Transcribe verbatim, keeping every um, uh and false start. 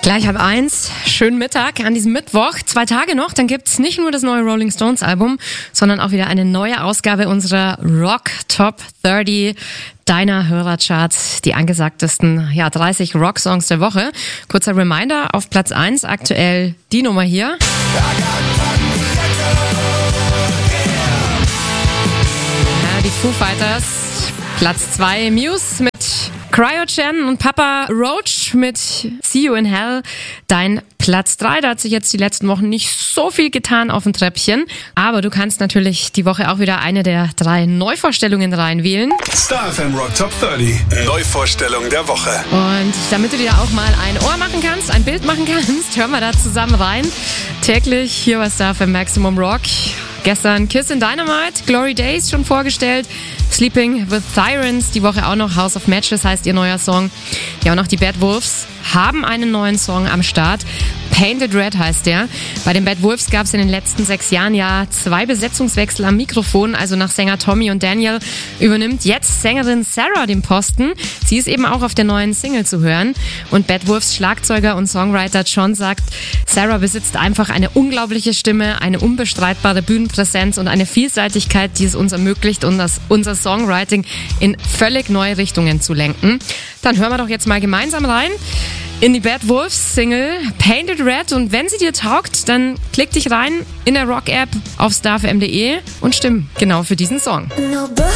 Gleich halb eins, schönen Mittag an diesem Mittwoch. Zwei Tage noch, dann gibt's nicht nur das neue Rolling Stones Album, sondern auch wieder eine neue Ausgabe unserer Rock Top dreißig deiner Hörercharts, die angesagtesten ja, dreißig Rock-Songs der Woche. Kurzer Reminder, auf Platz eins aktuell die Nummer hier. Ja, die Foo Fighters. Platz zwei Muse mit Cryogen und Papa Roach mit See You in Hell. Dein Platz drei, da hat sich jetzt die letzten Wochen nicht so viel getan auf dem Treppchen. Aber du kannst natürlich die Woche auch wieder eine der drei Neuvorstellungen reinwählen. Star F M Rock Top dreißig, Neuvorstellung der Woche. Und damit du dir auch mal ein Ohr machen kannst, ein Bild machen kannst, hören wir da zusammen rein. Täglich hier bei Star F M Maximum Rock. Gestern Kiss in Dynamite, Glory Days schon vorgestellt, Sleeping with Sirens, die Woche auch noch House of Matches heißt ihr neuer Song. Ja, und auch die Bad Wolves haben einen neuen Song am Start. Painted Red heißt der. Bei den Bad Wolves gab es in den letzten sechs Jahren ja zwei Besetzungswechsel am Mikrofon. Also nach Sänger Tommy und Daniel übernimmt jetzt Sängerin Sarah den Posten. Sie ist eben auch auf der neuen Single zu hören. Und Bad Wolves Schlagzeuger und Songwriter John sagt, Sarah besitzt einfach eine unglaubliche Stimme, eine unbestreitbare Bühnenpräsenz und eine Vielseitigkeit, die es uns ermöglicht, und das, unser Songwriting in völlig neue Richtungen zu lenken. Dann hören wir doch jetzt mal gemeinsam rein in die Bad Wolves Single Painted Red, und wenn sie dir taugt, dann klick dich rein in der Rock-App auf starfm punkt de und stimm genau für diesen Song. Nobody